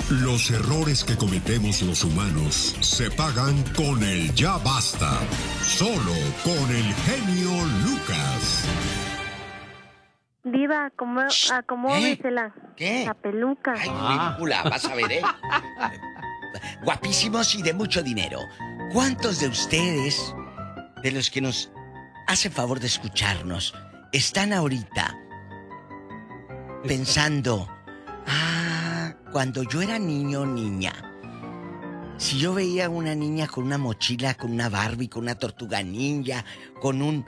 Los errores que cometemos los humanos se pagan con el ya basta. Solo con el genio Lucas. Diva, acomódesela. ¿Qué? La peluca. Ay, ridícula, vas a ver, ¿eh? Guapísimos y de mucho dinero. ¿Cuántos de ustedes, de los que nos hacen favor de escucharnos, están ahorita pensando, cuando yo era niño o niña, si yo veía a una niña con una mochila, con una Barbie, con una tortuga ninja, con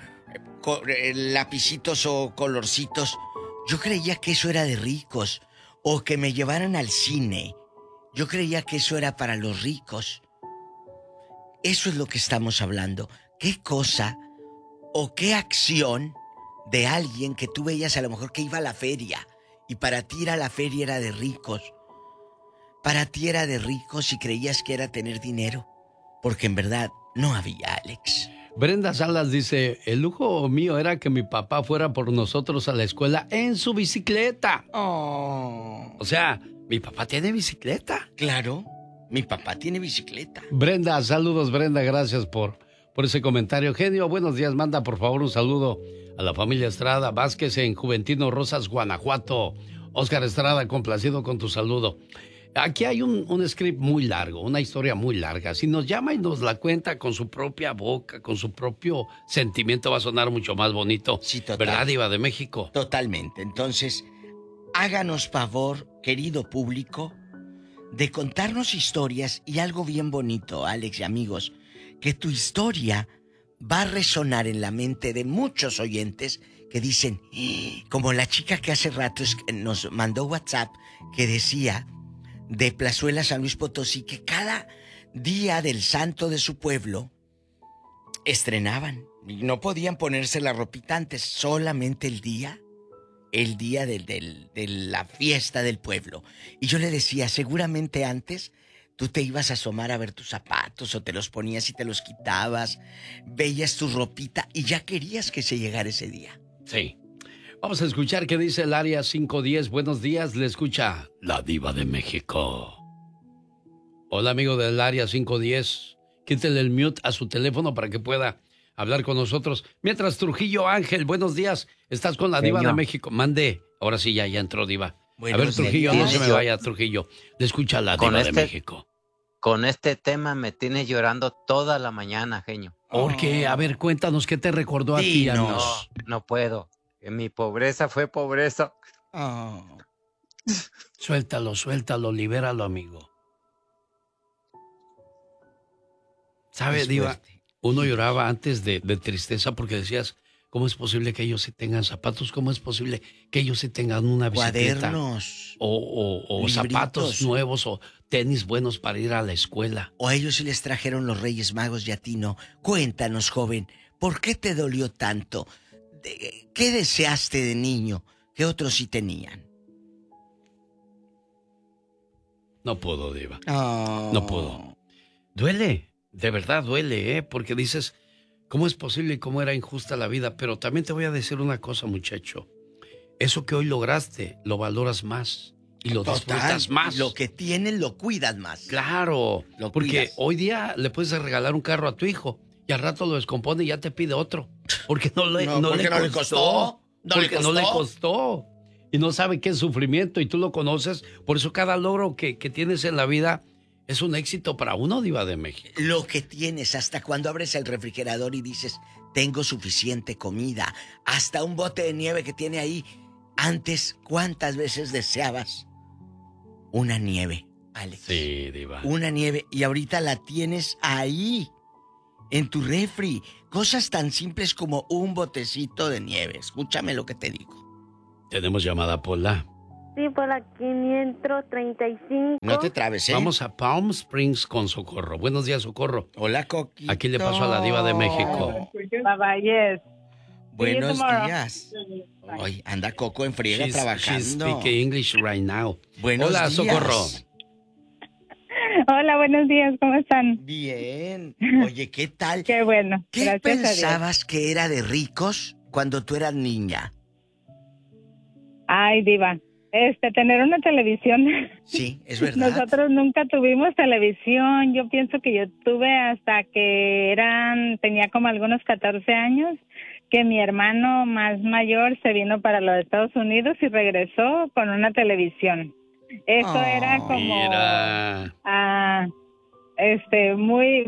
lapicitos o colorcitos, yo creía que eso era de ricos, o que me llevaran al cine, yo creía que eso era para los ricos. Eso es lo que estamos hablando. ¿Qué cosa o qué acción de alguien que tú veías a lo mejor que iba a la feria y para ti ir a la feria era de ricos? Para ti era de ricos y creías que era tener dinero, porque en verdad no había, Alex. Brenda Salas dice, el lujo mío era que mi papá fuera por nosotros a la escuela en su bicicleta. Oh. O sea, mi papá tiene bicicleta. Claro, mi papá tiene bicicleta. Brenda, saludos Brenda, gracias por ese comentario. Genio, buenos días, manda por favor un saludo a la familia Estrada Vázquez en Juventino Rosas, Guanajuato. Oscar Estrada, complacido con tu saludo. Aquí hay un script muy largo, una historia muy larga. Si nos llama y nos la cuenta con su propia boca, con su propio sentimiento, va a sonar mucho más bonito. Sí, total. ¿Verdad, Diva de México? Totalmente. Entonces, háganos favor, querido público, de contarnos historias y algo bien bonito, Alex y amigos, que tu historia va a resonar en la mente de muchos oyentes que dicen, como la chica que hace rato nos mandó WhatsApp, que decía de Plazuela, San Luis Potosí, que cada día del santo de su pueblo estrenaban y no podían ponerse la ropita antes, solamente el día de la fiesta del pueblo. Y yo le decía, seguramente antes tú te ibas a asomar a ver tus zapatos o te los ponías y te los quitabas, veías tu ropita y ya querías que se llegara ese día. Sí. Vamos a escuchar qué dice el área 510. Buenos días, le escucha la Diva de México. Hola, amigo del área 510. Quítele el mute a su teléfono para que pueda hablar con nosotros. Mientras, Trujillo Ángel, buenos días. Estás con la Diva de México. Mande. Ahora sí, ya entró, Diva. A ver, Trujillo, no se me vaya, Trujillo. Le escucha la Diva de México. Con este tema me tiene llorando toda la mañana, genio. ¿Por qué? A ver, cuéntanos, ¿qué te recordó a ti? No puedo. Mi pobreza fue pobreza. Suéltalo, libéralo, amigo. ¿Sabe, Diva? Uno lloraba antes de tristeza porque decías, ¿cómo es posible que ellos sí tengan zapatos? ¿Cómo es posible que ellos sí tengan una bicicleta? Cuadernos. O zapatos nuevos o tenis buenos para ir a la escuela. O a ellos sí les trajeron los Reyes Magos y a ti no. Cuéntanos, joven, ¿por qué te dolió tanto? ¿Qué deseaste de niño que otros sí tenían? No puedo, Diva. No puedo. Duele, de verdad duele, ¿eh? Porque dices, ¿cómo es posible y cómo era injusta la vida? Pero también te voy a decir una cosa, muchacho. Eso que hoy lograste, lo valoras más y lo disfrutas más. Lo que tienes lo cuidas más. Claro, porque hoy día le puedes regalar un carro a tu hijo y al rato lo descompone y ya te pide otro. Porque no le costó. No le costó. Y no sabe qué es sufrimiento y tú lo conoces. Por eso cada logro que tienes en la vida es un éxito para uno, Diva de México. Lo que tienes, hasta cuando abres el refrigerador y dices, tengo suficiente comida. Hasta un bote de nieve que tiene ahí. Antes, ¿cuántas veces deseabas una nieve, Alex? Sí, Diva. Una nieve y ahorita la tienes ahí. En tu refri, cosas tan simples como un botecito de nieve. Escúchame lo que te digo. Tenemos llamada, Pola. Sí, por la 535. No te trabes, ¿eh? Vamos a Palm Springs con Socorro. Buenos días, Socorro. Hola, Coquito. Aquí le paso a la Diva de México. Bye, yes. Buenos días. Ay, anda Coco en friega trabajando. She's speaking English right now. Hola, días. Socorro. Hola, buenos días, ¿cómo están? Bien. Oye, ¿qué tal? Qué bueno. ¿Qué pensabas que era de ricos cuando tú eras niña? Ay, Diva, Tener una televisión. Sí, es verdad. Nosotros nunca tuvimos televisión. Yo pienso que yo tuve hasta que tenía como algunos 14 años, que mi hermano más mayor se vino para los Estados Unidos y regresó con una televisión. Eso era como muy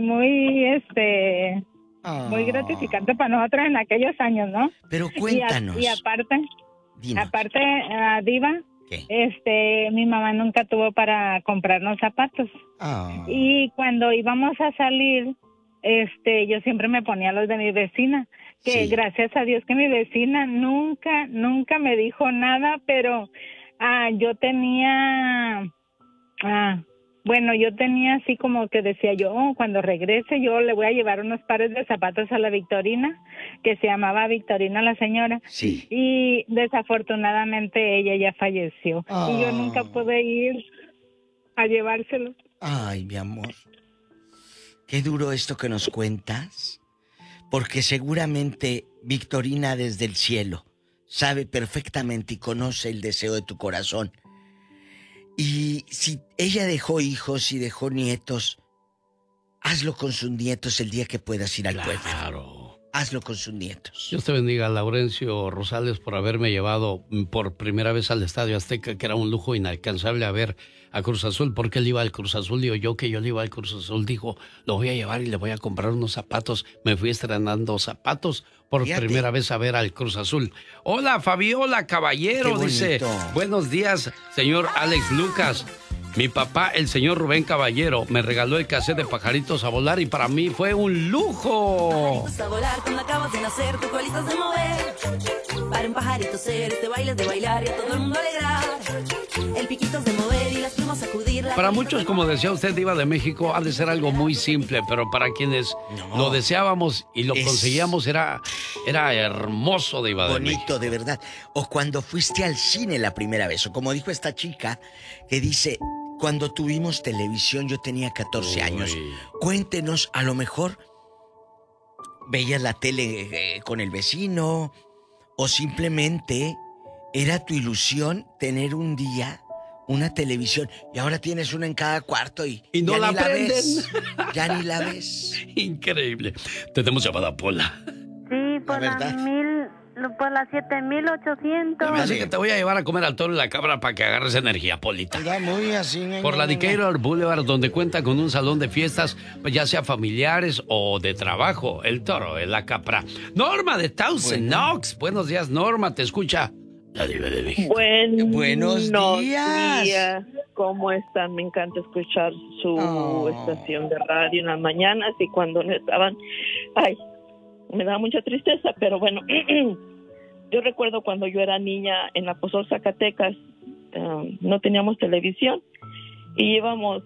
muy gratificante para nosotros en aquellos años, ¿no? Pero cuéntanos. Y aparte, Diva, ¿qué? Mi mamá nunca tuvo para comprarnos zapatos. Y cuando íbamos a salir, yo siempre me ponía los de mi vecina, que gracias a Dios que mi vecina nunca me dijo nada, pero yo tenía así como que decía yo, cuando regrese yo le voy a llevar unos pares de zapatos a la Victorina, que se llamaba Victorina la señora. Sí. Y desafortunadamente ella ya falleció. Y yo nunca pude ir a llevárselo. Ay, mi amor. Qué duro esto que nos cuentas, porque seguramente Victorina desde el cielo sabe perfectamente y conoce el deseo de tu corazón. Y si ella dejó hijos y dejó nietos, hazlo con sus nietos el día que puedas ir al pueblo. Claro. Hazlo con sus nietos. Dios te bendiga, Laurencio Rosales, por haberme llevado por primera vez al Estadio Azteca, que era un lujo inalcanzable a ver a Cruz Azul. Porque él iba al Cruz Azul, digo yo que yo le iba al Cruz Azul. Dijo, lo voy a llevar y le voy a comprar unos zapatos. Me fui estrenando zapatos por primera vez a ver al Cruz Azul. Hola, Fabiola Caballero, dice, buenos días, señor Alex Lucas. Mi papá, el señor Rubén Caballero, me regaló el cassette de Pajaritos a Volar y para mí fue un lujo. Pajaritos a volar cuando acabas de nacer, tu colita de mover. Para un pajarito ser, este baile es de bailar y a todo el mundo alegrar. El piquito es de mover y las plumas sacudir. Para muchos, como decía usted, Diva de México, ha de ser algo muy simple, pero para quienes lo deseábamos y lo conseguíamos era hermoso, Diva de México. Bonito, de verdad. O cuando fuiste al cine la primera vez, o como dijo esta chica, que dice... Cuando tuvimos televisión yo tenía 14 años. Cuéntenos, a lo mejor veías la tele con el vecino o simplemente era tu ilusión tener un día una televisión y ahora tienes una en cada cuarto y no la prenden. Ya ni la ves. Increíble. Tenemos llamada, Pola. Sí, por las 7,800. Así que te voy a llevar a comer al toro y la cabra para que agarres energía, Polita. Muy así, por la Decatur Boulevard, donde cuenta con un salón de fiestas, pues ya sea familiares o de trabajo. El toro es la capra. Norma de Thousand Knox. Buenos días, Norma. Te escucha la Diva de México. Buenos días. ¿Cómo están? Me encanta escuchar su estación de radio en las mañanas y cuando no estaban... Ay, me da mucha tristeza, pero bueno, yo recuerdo cuando yo era niña en Apóstol Zacatecas, no teníamos televisión y íbamos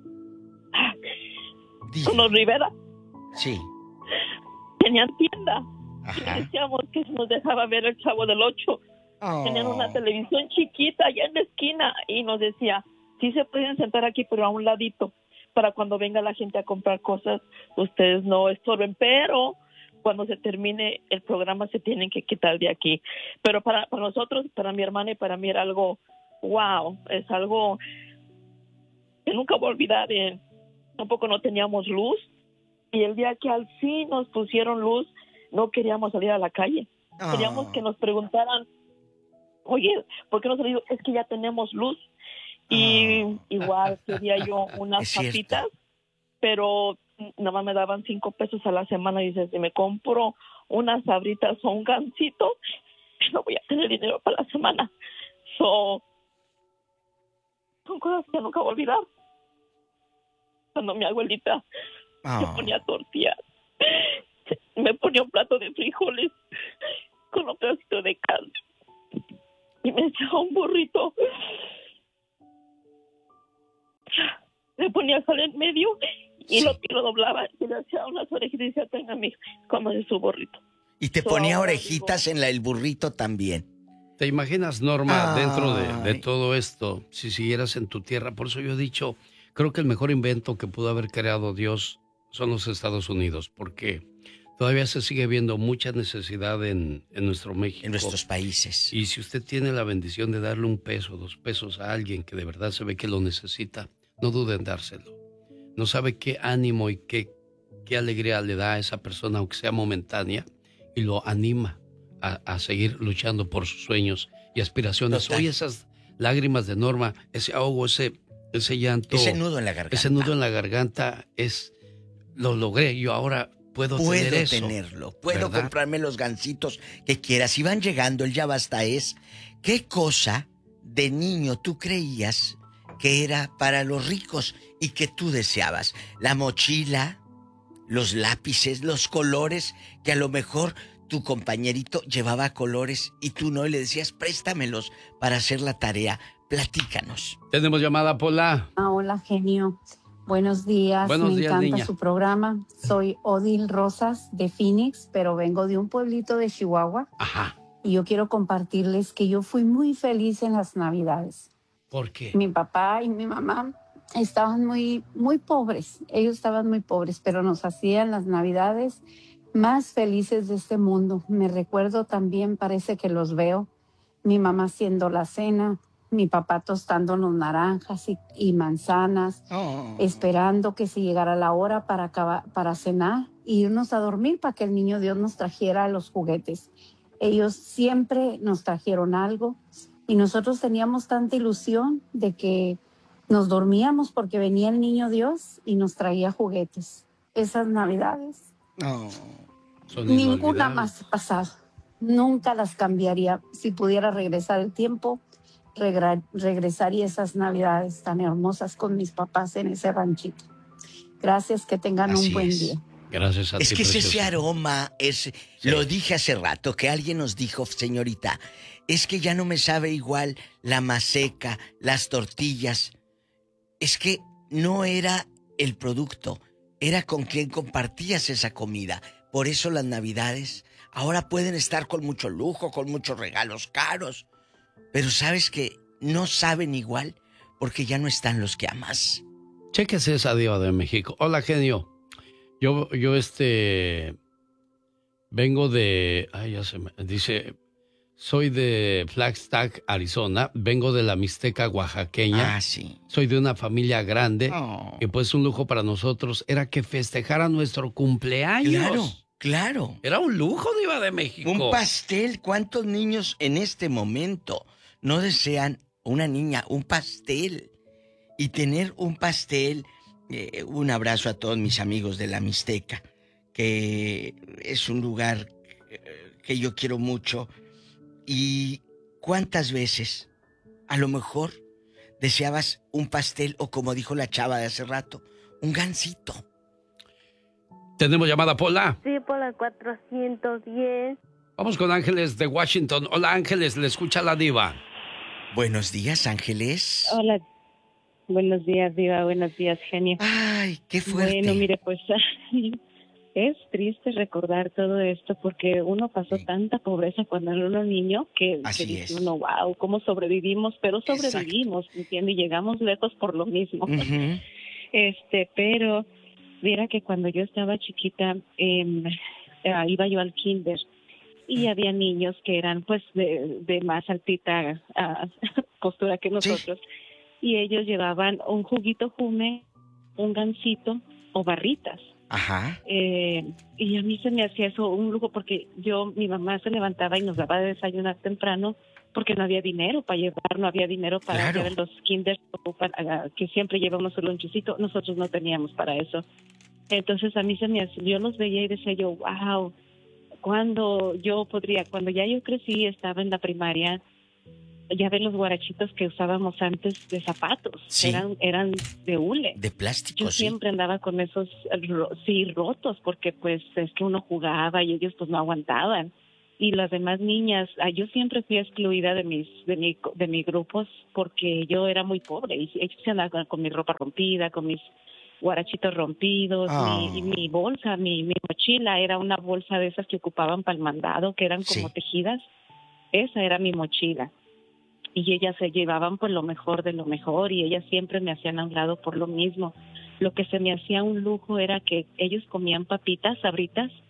con los Rivera. Sí. Tenían tienda. Y decíamos que se nos dejaba ver el Chavo del Ocho. Tenían una televisión chiquita allá en la esquina y nos decía, sí se pueden sentar aquí, pero a un ladito, para cuando venga la gente a comprar cosas, ustedes no estorben, pero... cuando se termine el programa se tienen que quitar de aquí. Pero para nosotros, para mi hermana y para mí era algo, wow, es algo que nunca voy a olvidar. Tampoco no teníamos luz y el día que al fin nos pusieron luz, no queríamos salir a la calle. Queríamos que nos preguntaran, oye, ¿por qué no salido? Es que ya tenemos luz. Y igual quería yo unas papitas, pero... nada más me daban 5 pesos a la semana y dices, si me compro unas sabritas o un gansito, no voy a tener dinero para la semana. Son cosas que nunca voy a olvidar. Cuando mi abuelita me ponía tortillas, me ponía un plato de frijoles con un pedacito de carne y me echaba un burrito. Me ponía sal en medio y lo doblaba y le hacía unas orejitas y decía, tenga mi, como de su burrito. Y te ponía orejitas en el burrito también. ¿Te imaginas, Norma, dentro de todo esto, si siguieras en tu tierra? Por eso yo he dicho, creo que el mejor invento que pudo haber creado Dios son los Estados Unidos, porque Todavía se sigue viendo mucha necesidad en nuestro México. En nuestros países. Y si usted tiene la bendición de darle $1, $2 a alguien que de verdad se ve que lo necesita, no dude en dárselo. No sabe qué ánimo y qué alegría le da a esa persona, aunque sea momentánea, y lo anima a seguir luchando por sus sueños y aspiraciones. Total. Hoy esas lágrimas de Norma, ese ahogo, ese llanto. Ese nudo en la garganta. Ese nudo en la garganta lo logré, yo ahora puedo tener eso. Tenerlo, puedo ¿verdad? comprarme los gancitos que quieras. Si van llegando, el ya basta es, ¿qué cosa de niño tú creías que era para los ricos y que tú deseabas? La mochila, los lápices, los colores, que a lo mejor tu compañerito llevaba colores y tú no, y le decías, préstamelos para hacer la tarea. Platícanos. Tenemos llamada, Pola. Hola, genio. Buenos días. Buenos Me días, encanta niña. su programa. Soy Odil Rosas de Phoenix, pero vengo de un pueblito de Chihuahua. Ajá. Y yo quiero compartirles que yo fui muy feliz en las Navidades. ¿Por qué? Mi papá y mi mamá estaban muy pobres. Ellos estaban muy pobres, pero nos hacían las Navidades más felices de este mundo. Me recuerdo también, parece que los veo, mi mamá haciendo la cena, mi papá tostándonos naranjas y manzanas, esperando que se llegara la hora para cenar e irnos a dormir para que el niño Dios nos trajera los juguetes. Ellos siempre nos trajeron algo y nosotros teníamos tanta ilusión de que nos dormíamos porque venía el niño Dios y nos traía juguetes. Esas Navidades, ninguna más pasada. Nunca las cambiaría. Si pudiera regresar el tiempo, regresaría esas Navidades tan hermosas con mis papás en ese ranchito. Gracias, que tengan un buen día. Gracias a ti, Es que es ese preciosa. aroma, lo dije hace rato, que alguien nos dijo, señorita, es que ya no me sabe igual la maseca, las tortillas. Es que no era el producto, era con quien compartías esa comida. Por eso las Navidades ahora pueden estar con mucho lujo, con muchos regalos caros. Pero sabes que no saben igual porque ya no están los que amas. Chéquese esa diva de México. Hola, genio. Yo vengo de... dice, soy de Flagstaff, Arizona. Vengo de la Mixteca oaxaqueña. Ah, sí. Soy de una familia grande. Oh. Y pues un lujo para nosotros era que festejara nuestro cumpleaños. Claro. Era un lujo, diva de México. Un pastel. ¿Cuántos niños en este momento no desean una niña, un pastel? Y tener un pastel, un abrazo a todos mis amigos de la Mixteca, que es un lugar que yo quiero mucho. Y cuántas veces, a lo mejor, deseabas un pastel o, como dijo la chava de hace rato, un gansito. ¿Tenemos llamada, Pola? Sí, por la 410. Vamos con Ángeles de Washington. Hola, Ángeles, le escucha la diva. Buenos días, Ángeles. Hola, buenos días, diva, buenos días, genio. Ay, qué fuerte. Bueno, mire, pues es triste recordar todo esto porque uno pasó tanta pobreza cuando era uno niño que dice uno, wow, cómo sobrevivimos, pero sobrevivimos, ¿entiende? Y llegamos lejos por lo mismo. Uh-huh. Pero mira que cuando yo estaba chiquita, iba yo al kinder y había niños que eran pues de más altita postura que nosotros, y ellos llevaban un juguito Jume, un gansito o barritas. Ajá. Y a mí se me hacía eso un lujo porque mi mamá se levantaba y nos daba de desayunar temprano porque no había dinero para llevar, no había dinero para llevar los kinders que siempre llevamos un lonchecito, nosotros no teníamos para eso. Entonces a mí se me hacía, yo los veía y decía yo, wow, cuando ya yo crecí, estaba en la primaria, ya ven los guarachitos que usábamos antes de zapatos, eran de hule. De plástico, Yo siempre andaba con esos, rotos, porque pues es que uno jugaba y ellos pues no aguantaban. Y las demás niñas, yo siempre fui excluida de mis grupos porque yo era muy pobre y ellos andaban con mi ropa rompida, con mis guarachitos rompidos, mi bolsa, mi mochila era una bolsa de esas que ocupaban para el mandado, que eran como tejidas. Esa era mi mochila. Y ellas se llevaban pues lo mejor de lo mejor y ellas siempre me hacían a un lado por lo mismo. Lo que se me hacía un lujo era que ellos comían papitas, sabritas,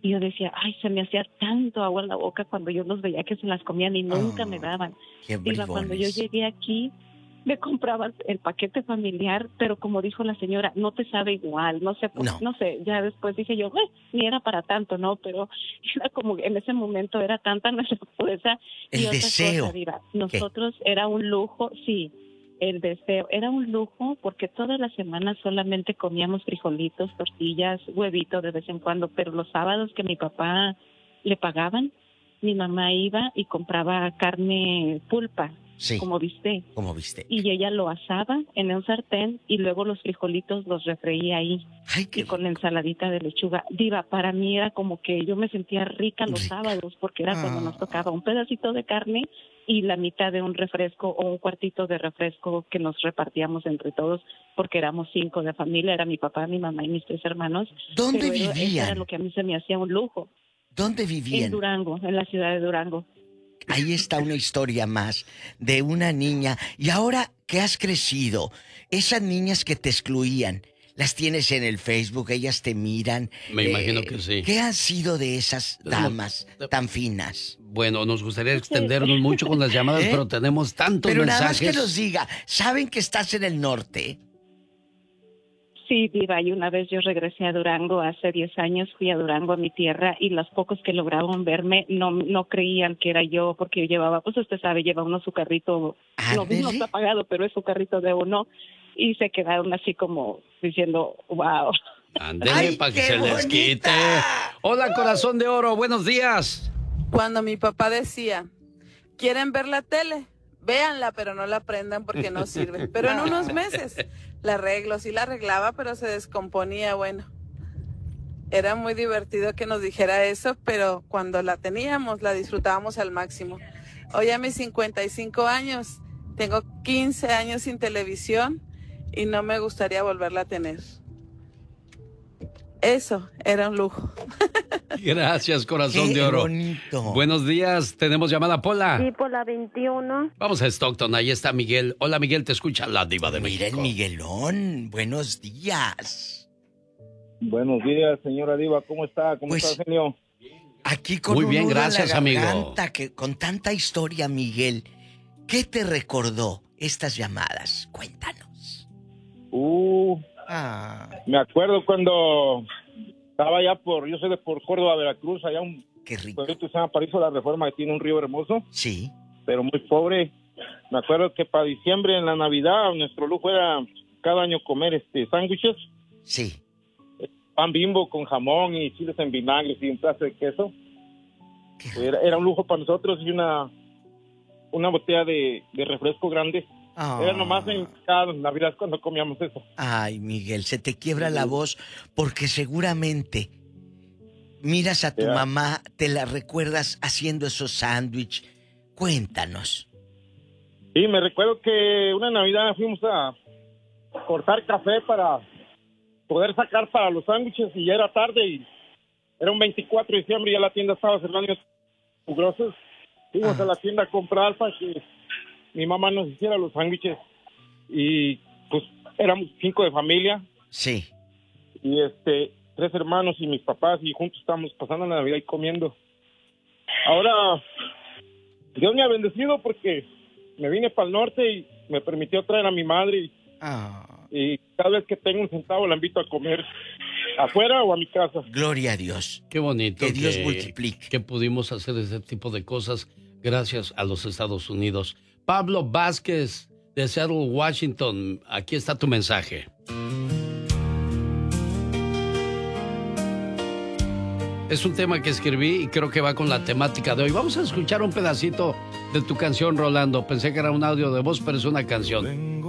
Y yo decía, ay, se me hacía tanto agua en la boca cuando yo los veía que se las comían y nunca me daban. Diva, cuando yo llegué aquí, me compraban el paquete familiar, pero como dijo la señora, no te sabe igual, no sé, ya después dije yo, ni era para tanto, ¿no? Pero era como, en ese momento era tanta nuestra fuerza. El deseo. Diva, nosotros era un lujo, sí. El deseo era un lujo porque todas las semanas solamente comíamos frijolitos, tortillas, huevito de vez en cuando, pero los sábados que mi papá le pagaban, mi mamá iba y compraba carne pulpa, como bistec. Y ella lo asaba en un sartén y luego los frijolitos los refreía ahí. Ay, y con ensaladita de lechuga. Diva, para mí era como que yo me sentía rica los sábados porque era cuando nos tocaba un pedacito de carne y la mitad de un refresco o un cuartito de refresco que nos repartíamos entre todos porque éramos 5 de familia, era mi papá, mi mamá y mis 3 hermanos. ¿Dónde vivían? Eso era lo que a mí se me hacía un lujo. ¿Dónde vivían? En Durango, en la ciudad de Durango. Ahí está una historia más de una niña. Y ahora que has crecido, esas niñas que te excluían, las tienes en el Facebook, ellas te miran. Me imagino que sí. ¿Qué han sido de esas damas tan finas? Bueno, nos gustaría extendernos mucho con las llamadas, pero tenemos tantos mensajes. Pero nada más que nos diga, ¿saben que estás en el norte? Sí, Diva, y una vez yo regresé a Durango, hace 10 años fui a Durango, a mi tierra, y los pocos que lograban verme no creían que era yo, porque yo llevaba, pues usted sabe, lleva uno su carrito, no está pagado, pero es su carrito de uno, y se quedaron así como diciendo, wow. Ándele para que se les quite. Hola, corazón de oro, buenos días. Cuando mi papá decía, ¿quieren ver la tele? Véanla, pero no la prendan porque no sirve. Pero en unos meses la arreglo, sí la arreglaba, pero se descomponía, bueno. Era muy divertido que nos dijera eso, pero cuando la teníamos, la disfrutábamos al máximo. Hoy a mis 55 años, tengo 15 años sin televisión y no me gustaría volverla a tener. Eso era un lujo. Gracias, corazón de oro. Bonito. Buenos días, tenemos llamada, Pola. Sí, Pola 21. Vamos a Stockton, ahí está Miguel. Hola, Miguel, te escucha la Diva de México. Mira el Miguelón, buenos días. Buenos días, señora Diva, ¿cómo está? ¿Cómo está, genio? Aquí con muy bien, un nudo gracias, en la amigo. Que, con tanta historia, Miguel, ¿qué te recordó estas llamadas? Cuéntanos. Me acuerdo cuando estaba allá yo soy de por Córdoba, Veracruz, allá Qué rico. pueblito que se llama Paraíso de la Reforma, que tiene un río hermoso. Sí. Pero muy pobre. Me acuerdo que para diciembre, en la Navidad, nuestro lujo era cada año comer sándwiches. Sí. Pan Bimbo con jamón y chiles en vinagre y un pedazo de queso. Era un lujo para nosotros y una botella de refresco grande. Era nomás en Navidad cuando comíamos eso. Ay, Miguel, se te quiebra la voz porque seguramente miras a tu mamá, te la recuerdas haciendo esos sándwiches. Cuéntanos. Sí, me recuerdo que una Navidad fuimos a cortar café para poder sacar para los sándwiches y ya era tarde y era un 24 de diciembre y ya la tienda estaba cerrando grosos. Fuimos a la tienda a comprar para que mi mamá nos hiciera los sándwiches y pues éramos 5 de familia. Sí. Y 3 hermanos y mis papás y juntos estábamos pasando la Navidad y comiendo. Ahora Dios me ha bendecido porque me vine para el norte y me permitió traer a mi madre y cada vez que tengo un centavo la invito a comer afuera o a mi casa. Gloria a Dios. Qué bonito que Dios multiplique. Que pudimos hacer ese tipo de cosas gracias a los Estados Unidos. Pablo Vázquez, de Seattle, Washington. Aquí está tu mensaje. Es un tema que escribí y creo que va con la temática de hoy. Vamos a escuchar un pedacito de tu canción, Rolando. Pensé que era un audio de voz, pero es una canción.